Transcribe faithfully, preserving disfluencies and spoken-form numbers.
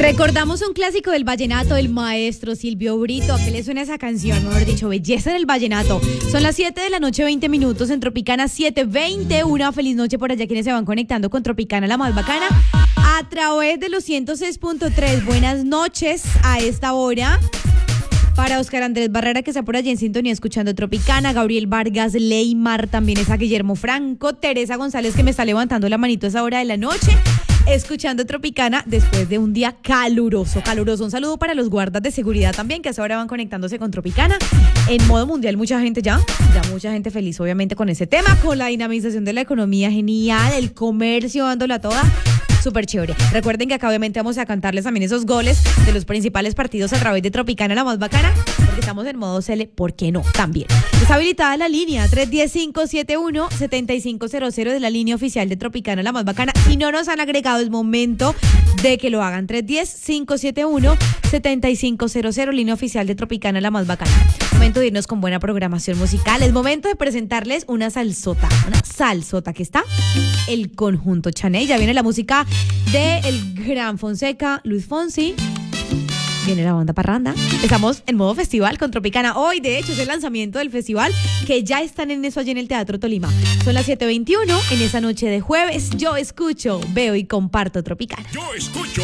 Recordamos un clásico del vallenato del maestro Silvio Brito. ¿A qué le suena esa canción? Mejor dicho, belleza en el vallenato. Son las siete de la noche, veinte minutos en Tropicana siete veinte. Una feliz noche por allá quienes se van conectando con Tropicana, la más bacana, a través de los ciento seis punto tres. Buenas noches a esta hora. Para Oscar Andrés Barrera, que está por allí en sintonía escuchando Tropicana, Gabriel Vargas, Leymar, también es a Guillermo Franco, Teresa González, que me está levantando la manito a esa hora de la noche, escuchando Tropicana después de un día caluroso, caluroso. Un saludo para los guardas de seguridad también, que a esa hora van conectándose con Tropicana. En modo mundial, mucha gente ya, ya mucha gente feliz, obviamente, con ese tema, con la dinamización de la economía, genial, el comercio dándola toda. Súper chévere. Recuerden que acá obviamente vamos a cantarles también esos goles de los principales partidos a través de Tropicana, la más bacana, porque estamos en modo Cele, ¿por qué no? También. Está habilitada la línea tres uno cero, cinco siete uno, siete cinco cero cero de la línea oficial de Tropicana, la más bacana. Si no nos han agregado, es momento de que lo hagan. tres uno cero, cinco siete uno, siete cinco cero cero, línea oficial de Tropicana, la más bacana. Momento de irnos con buena programación musical. Es momento de presentarles una salsota, una salsota que está el conjunto Chaney. Ya viene la música de el gran Fonseca, Luis Fonsi. Viene la banda Parranda. Estamos en modo festival con Tropicana. Hoy, de hecho, es el lanzamiento del festival, que ya están en eso allí en el Teatro Tolima. Son las siete veintiuno en esa noche de jueves. Yo escucho, veo y comparto Tropicana. Yo escucho.